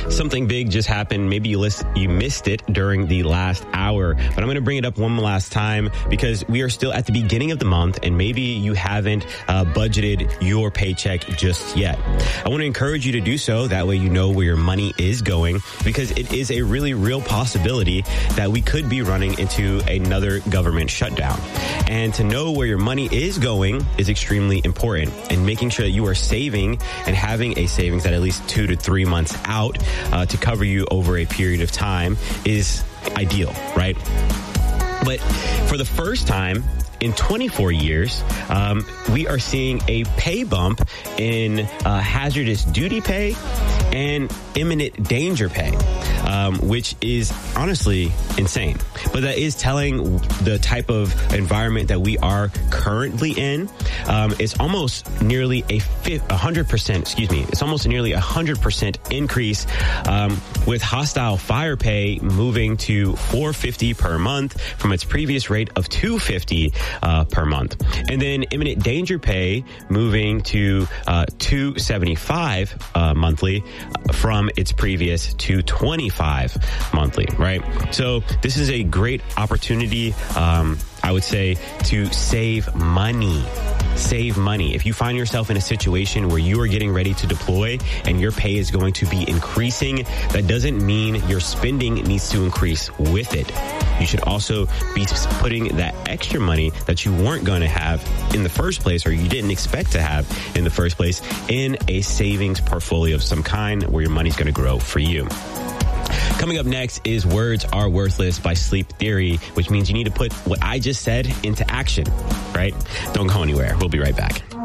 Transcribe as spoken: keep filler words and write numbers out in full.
something big just happened. Maybe you list, you missed it during the last hour, but I'm going to bring it up one last time because we are still at the beginning of the month and maybe you haven't uh, budgeted your paycheck just yet. I want to encourage you to do so. That way you know where your money is going, because it is a really real possibility that we could be running into another government shutdown. And to know where your money is going is extremely important, and making sure that you are saving and having a savings that at least two to three months out uh, to cover you over a period of time is ideal, right? But for the first time in twenty-four years, um, we are seeing a pay bump in uh, hazardous duty pay and imminent danger pay, um, which is honestly insane. But that is telling the type of environment that we are currently in. Um, it's almost nearly a fifth, one hundred percent, excuse me, it's almost nearly a one hundred percent increase, um, with hostile fire pay moving to four hundred fifty dollars per month from its previous rate of two hundred fifty dollars uh, per month. And then imminent danger pay moving to uh, two hundred seventy-five dollars uh, monthly from its previous two hundred twenty-five dollars monthly, right? So this is a great opportunity, um, I would say, to save money. Save money. If you find yourself in a situation where you are getting ready to deploy and your pay is going to be increasing, that doesn't mean your spending needs to increase with it. You should also be putting that extra money that you weren't going to have in the first place, or you didn't expect to have in the first place, in a savings portfolio of some kind where your money's going to grow for you. Coming up next is Words Are Worthless by Sleep Theory, which means you need to put what I just said into action, right? Don't go anywhere. We'll be right back.